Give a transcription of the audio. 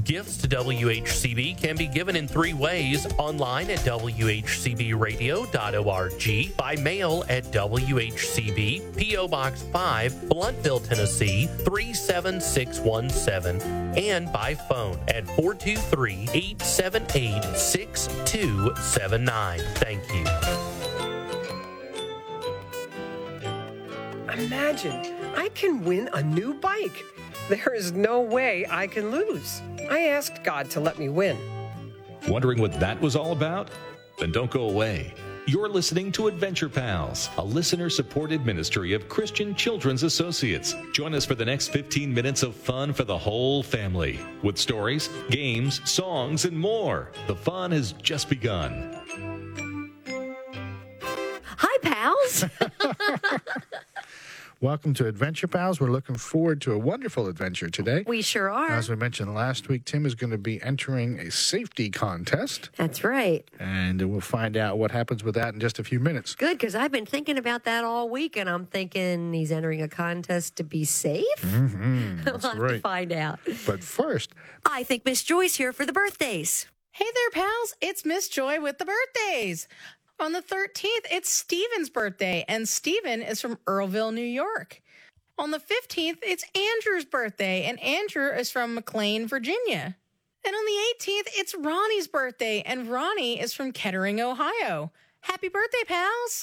Gifts to WHCB can be given in 3 ways: online at WHCBradio.org, by mail at WHCB, P.O. Box 5, Blountville, Tennessee 37617, and by phone at 423-878-6279. Thank you. Imagine, I can win a new bike. There is no way I can lose. I asked God to let me win. Wondering what that was all about? Then don't go away. You're listening to Adventure Pals, a listener-supported ministry of Christian Children's Associates. Join us for the next 15 minutes of fun for the whole family, with stories, games, songs, and more. The fun has just begun. Hi, pals. Welcome to Adventure Pals. We're looking forward to a wonderful adventure today. We sure are. As we mentioned last week, Tim is going to be entering a safety contest. That's right. And we'll find out what happens with that in just a few minutes. Good, because I've been thinking about that all week, and I'm thinking he's entering a contest to be safe. Mm-hmm. That's We'll have right. to find out. But first, I think Miss Joy's here for the birthdays. Hey there, pals. It's Miss Joy with the birthdays. On the 13th, it's Steven's birthday, and Steven is from Earlville, New York. On the 15th, it's Andrew's birthday, and Andrew is from McLean, Virginia. And on the 18th, it's Ronnie's birthday, and Ronnie is from Kettering, Ohio. Happy birthday, pals!